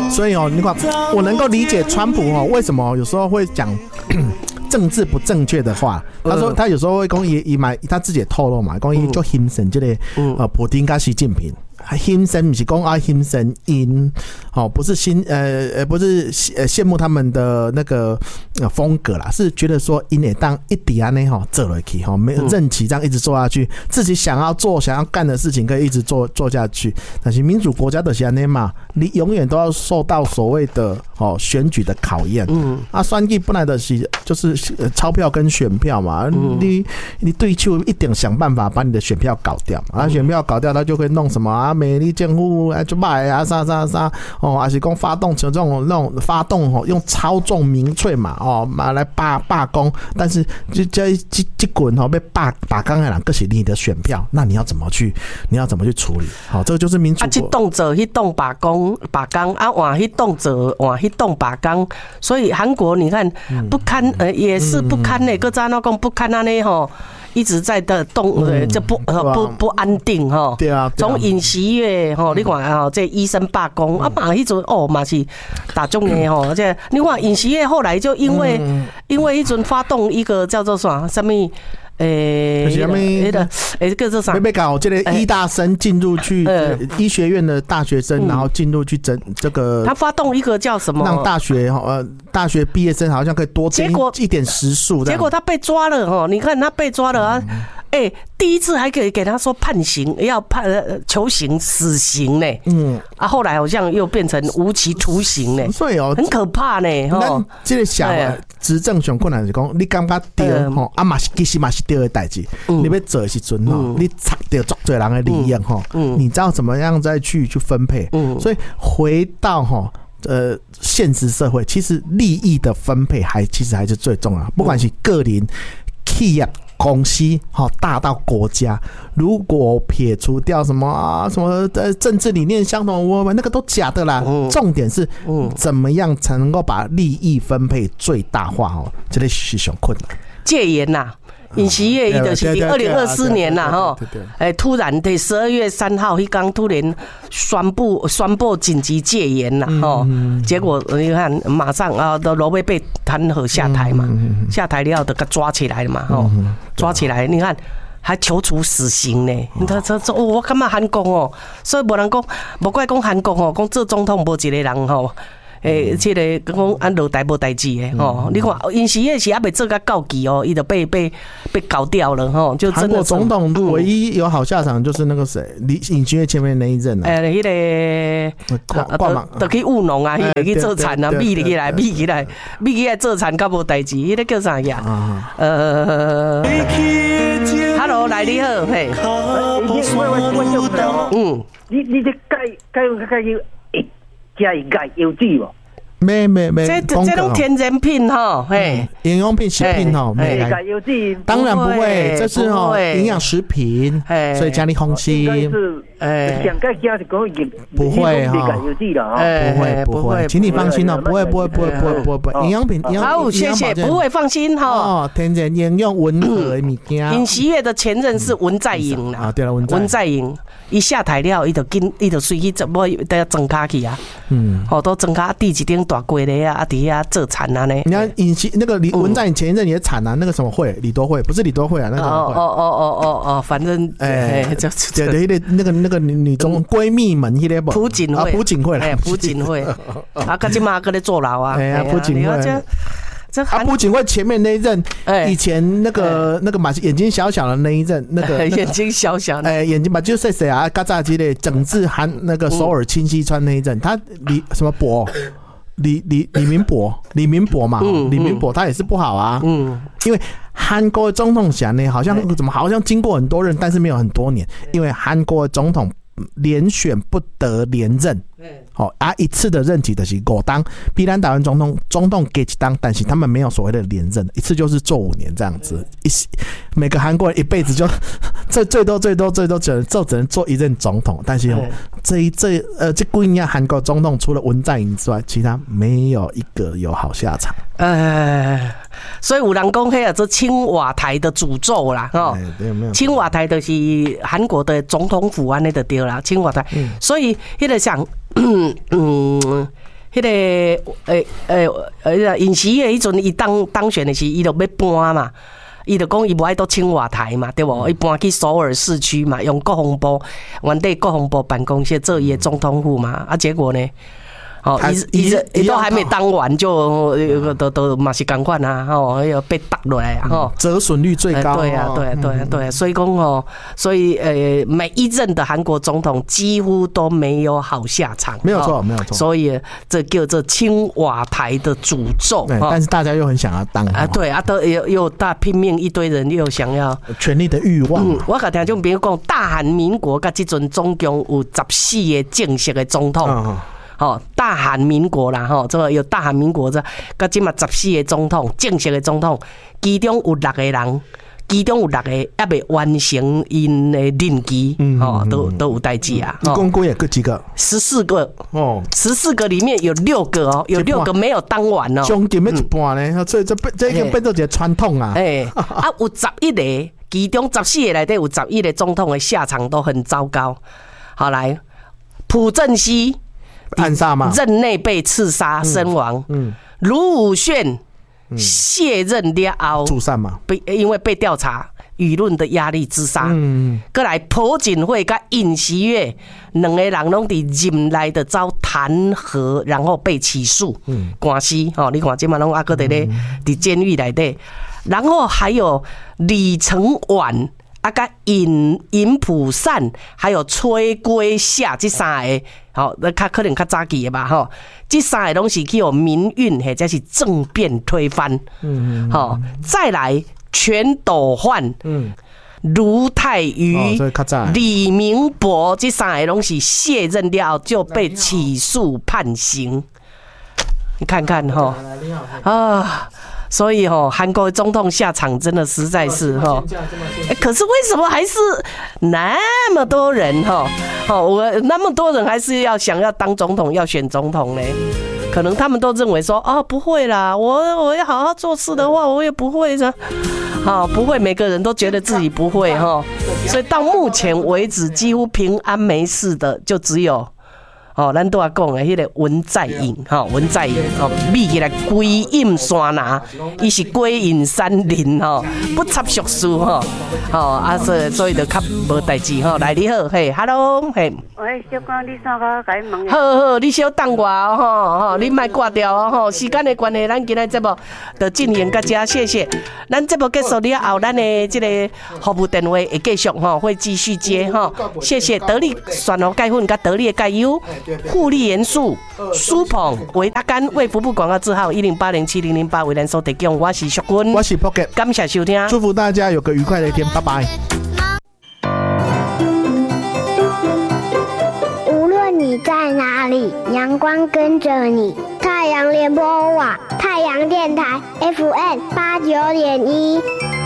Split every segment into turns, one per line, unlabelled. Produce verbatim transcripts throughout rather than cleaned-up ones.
所以哦，你看我能够理解川普哦为什么有时候会讲政治不正确的话。他说他有时候会讲，也也买他自己也透露嘛，讲伊就欣赏这个呃普丁跟习近平。欣赏不是讲啊欣赏因，哦不是欣呃呃不是呃羡慕他们的那个呃风格啦，是觉得说因也当一底安呢哈做下去哈，没有任期这样一直做下去，自己想要做想要干的事情可以一直做做下去。但是民主国家的是安尼嘛，你永远都要受到所谓的哦选举的考验。嗯，啊选举本来的是就是钞票跟选票嘛，嗯、你你对就一定想办法把你的选票搞掉嘛，啊选票搞掉，他就会弄什么啊？美丽政府啊，就卖啊，啥啥啥哦，还是讲发动成这种那种发动哦，用操纵民粹嘛哦，嘛来罢罢工，但是这这这这滚哦被罢罢工的人，可是你的选票，那你要怎么去？你要怎么去处理？好、哦，这个就是民主国。啊，这
动者去动罢工罢工啊，换去动者换去动罢工，所以韩国你看不堪呃也是不堪呢，各家那讲不堪啊呢吼。一直在的动，呃，就不呃不不安定哈。
对啊。
从尹锡悦哈，你看哈，这医生罢工啊嘛，迄阵哦嘛是打中的哈，而且你看尹锡悦后来就因为因为迄阵发动一个叫做啥什么。诶，
什么？
诶，个是啥？
没被搞这个医大生进入去医学院的大学生，然后进入去整这个。
他发动一个叫什么？
让大学呃大学毕业生好像可以多增一点时数。
结果他被抓了哈，你看他被抓了啊。哎、欸，第一次还可以给他说判刑，要判求刑死刑呢。嗯，啊，后来好像又变成无期徒刑呢。
所以哦，
很可怕呢。
哈，这个小执政上困难是讲，你感觉对吼，啊嘛是其实嘛是对的代志。你要做的时阵吼，你插到足多人的利益吼，你知道怎么样再去去分配。所以回到吼。呃，现实社会其实利益的分配还其实还是最重要，不管是个人、企业、公司，好大到国家，如果撇除掉什么啊什么呃政治理念相同，我们那个都假的啦。重点是怎么样才能够把利益分配最大化哦，这个是上困难。
戒严呐。尹锡悦伊就是二零二四年啦吼，哎，突然在十二月三号，迄刚突然宣布宣布紧急戒严啦吼，结果你看马上啊，都罗贝被弹劾下台嘛，下台了就给抓起来了嘛吼，抓起来，你看还求处死刑呢，他这这我感觉韩国哦，所以无人讲，无怪讲韩国哦，讲做总统无一个人吼。诶，这个讲按落台无代志的吼，你看尹锡悦是还没做到告急哦，伊就被被被搞掉了吼，就真的。韩
国总统唯一有好下场就是那个谁，李尹锡悦前面那一任啊。
诶，迄个挂嘛，就去务农啊，迄个去做田啊，米起来，米起来，米起来做田，较无代志，迄个叫啥呀？呃 ，Hello， 来你好，嘿。
嗯，你你这改改改改。加一钙有剂无？
没没没，
这这种天然品哈，嘿，
营养品、食品哈，没钙
有剂，
当然不会，这是哦营养食品，所以加你空气。
哎，想钙加是讲
不会哈，
有剂的啊，
不会不会，请你放心哦，不会不会不会不会不会不会，营养品营养
好，谢谢，不会放心哈。
哦，天然营养温和的物件。
尹锡悦的前任是文在寅啦，
啊对了，文
文在寅，一下台了，伊就紧，伊就随去怎么得装卡去啊，嗯，好都装卡地一顶大柜的啊，啊底下做产啊呢。
你看尹锡那个李文在寅前一任也惨啊，那个什么会李多惠不是李多惠啊，那个
哦哦哦哦哦哦，反正哎，就
对对对，那个那个女中闺蜜们迄个
朴槿惠，
朴槿惠，
哎，朴槿惠，啊，他今嘛搁咧坐牢啊，
哎呀，朴槿惠。啊，朴槿惠前面那一任，以前那个那个嘛眼睛小小的那一任，那个
眼睛小小的，
哎，眼睛嘛就谁谁啊，嘎扎基的整治韩那个首尔清溪川那一任，他李什么博，李李李明博，李明博嘛，李明博他也是不好啊，嗯，因为韩国的总统衔呢，好像怎么好像经过很多任，但是没有很多年，因为韩国的总统连选不得连任。好、哦、啊，一次的任期的是五当，比咱台湾总统总统给一当，但是他们没有所谓的连任，一次就是做五年这样子。一每个韩国人一辈子就这最多最多最多只能就只能做一任总统，但是、哦、这一这呃这几年韩国总统除了文在寅之外，其他没有一个有好下场。
呃，所以有人讲迄个做青瓦台的诅咒啦，哦，青瓦台就是韩国的总统府安尼就对啦，青瓦台。嗯、所以迄个想，嗯嗯， 迄个诶诶诶，尹锡悦迄阵伊当当选的时，伊就要搬嘛。伊就讲伊无爱到青瓦台嘛，对无？伊搬去首尔市区嘛，用国防部原地国防部办公室做伊的总统府嘛，啊，结果呢？哦，伊伊伊都还没当完就都都嘛是同款啊，吼，要被打落来啊，吼，
折损率最高。
对啊，对啊，对啊，对啊，所以讲哦，所以呃，每一任的韩国总统几乎都没有好下场，
没有错，没有错。
所以这叫做青瓦台的诅咒。
但是大家又很想要当
啊，对啊，都又又大拼命一堆人又想要
权力的欲望。
嗯，我甲听众朋友讲，大韩民国甲这阵总共有十四个正式的总统。嗯哦，大韩民国啦，吼，这个有大韩民国这，甲即嘛十四个总统，正式的总统，其中有六个人，其中有六个还未完成因的任期，哦，都都有代志啊。
一共共有个几个？
十四个哦，十四个里面有六个哦，有六个没有当完哦。
将近要一半呢，所以这这已经变做一个传统啊。
哎，啊，有十一个，其中十四个内底有十一个总统的下场都很糟糕。好来，朴正熙。
暗杀吗？
任内被刺杀身亡。嗯，卢武铉卸任了后，
自杀嘛？
被因为被调查，舆论的压力自杀。嗯，过来朴槿惠跟尹锡悦两个人拢伫任内的遭弹劾，然后被起诉。嗯，官司哦，你看这嘛拢阿哥在咧伫监狱内底，然后还有李承晚。啊，甲尹尹普善还有崔圭夏这三个，好，那较可能较早期的吧，吼，这三个拢是去有民运或者是政变推翻，嗯，好，再来全斗焕，嗯，卢泰愚、哦、李明博这三个拢是卸任了就被起诉判刑，你看看哈，啊。所以哈，韩国总统下场真的实在是哈，可是为什么还是那么多人哈？哦，我那么多人还是要想要当总统，要选总统呢？可能他们都认为说啊，不会啦，我我要好好做事的话，我也不会的。好，不会，每个人都觉得自己不会哈，所以到目前为止，几乎平安没事的就只有。哦，咱都要讲的，迄个文在寅，哈，文在寅，哦，秘起来归隐山拿，伊是归隐山林，哈，不插叙述，哈，哦，啊，所以所以就较无代志，哈，来你好，嘿 ，hello， 嘿，
喂，小光，你啥个甲你问？
好好，你小等我哦，吼，吼，你莫挂掉哦，吼，时间的关系，咱今日节目就进行到这，谢谢。咱节目结束了后，咱的这个服务电话会继续，哈，会继续接，哈，谢谢得力酸油钙粉甲得力的钙油。护力元素、舒捧、维他甘、卫福部广告字号一零八零七零零八为咱所提供。我是淑君，
我是 Pocket，
感谢收听，
祝福大家有个愉快的一天，拜拜。
无论你在哪里，阳光跟着你。太阳联播网，太阳电台 F M 八九点一。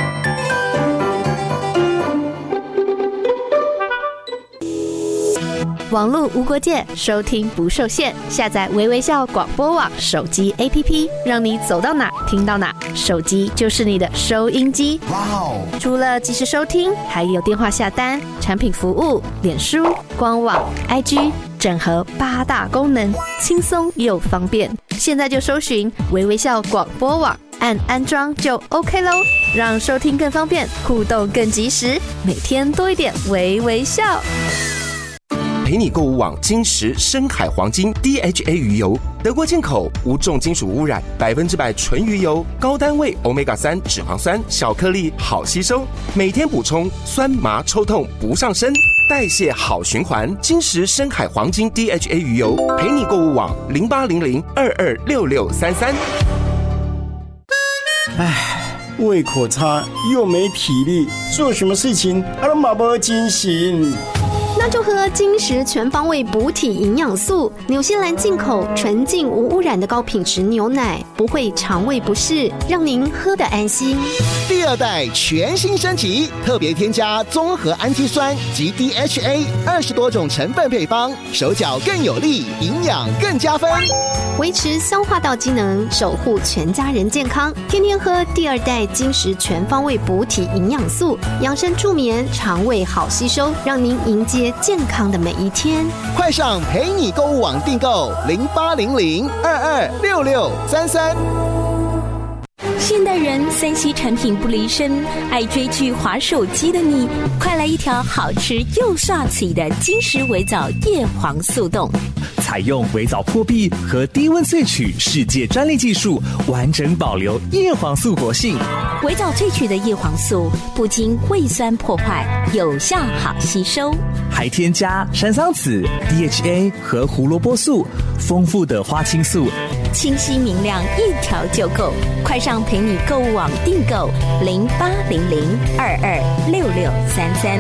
网络无国界，收听不受限。下载微微笑广播网手机 A P P， 让你走到哪听到哪，手机就是你的收音机。哇哦！除了即时收听，还有电话下单、产品服务、脸书、官网、I G， 整合八大功能，轻松又方便。现在就搜寻微微笑广播网，按安装就 OK 咯，让收听更方便，互动更及时，每天多一点微微笑。
陪你购物网金石深海黄金 D H A 鱼油，德国进口，无重金属污染，百分之百纯鱼油，高单位 Omega 三脂肪酸，小颗粒好吸收，每天补充，酸麻抽痛不上身，代谢好循环。金石深海黄金 D H A 鱼油，陪你购物网零八零零二二六六三三。
唉，胃口差又没体力，做什么事情啊都马不精神。
那就喝金石全方位补体营养素，纽西兰进口纯净无污染的高品质牛奶，不会肠胃不适，让您喝得安心。
第二代全新升级，特别添加综合氨基酸及 D H A 二十多种成分配方，手脚更有力，营养更加分，
维持消化道机能，守护全家人健康。天天喝第二代金石全方位补体营养素，养生助眠，肠胃好吸收，让您迎接实健康的每一天。
快上陪你购物网订购零八零零二二六六三三。
现代人三 C 产品不离身，爱追剧、滑手机的你，快来一条好吃又帅气的金石微藻叶黄素冻。
采用微藻破壁和低温萃取世界专利技术，完整保留叶黄素活性。
微藻萃取的叶黄素不经胃酸破坏，有效好吸收，
还添加山桑子、D H A 和胡萝卜素，丰富的花青素，
清晰明亮，一条就够。快上陪你购物网订购零八零零二二六六三三。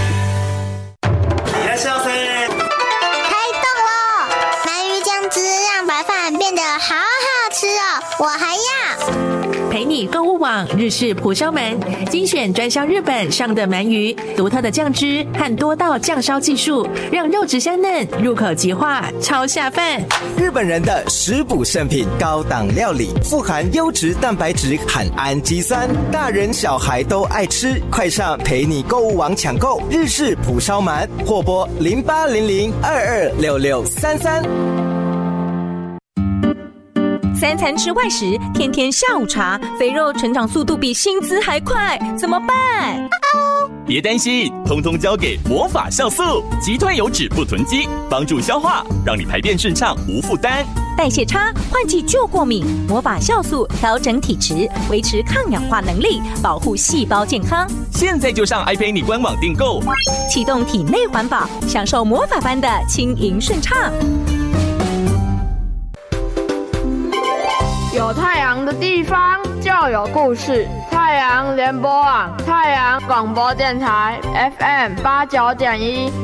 开动了！鳗鱼酱汁让白饭变得好好吃哦，我还要。
陪你购物网日式蒲烧鳗，精选专销日本上的鳗鱼，独特的酱汁和多道酱烧技术，让肉质香嫩，入口即化，超下饭。
日本人的食补圣品，高档料理，富含优质蛋白质和氨基酸，大人小孩都爱吃。快上陪你购物网抢购日式蒲烧鳗，或拨零八零零二二六六三三。
三餐吃外食，天天下午茶，肥肉成长速度比薪资还快，怎么办？
别担心，通通交给魔法酵素，极端油脂不囤积，帮助消化，让你排便顺畅无负担。
代谢差，换季就过敏，魔法酵素调整体质，维持抗氧化能力，保护细胞健康。
现在就上爱陪你官网订购，
启动体内环保，享受魔法般的轻盈顺畅。
有太阳的地方就有故事。太阳联播网，太阳广播电台 F M 八九点一，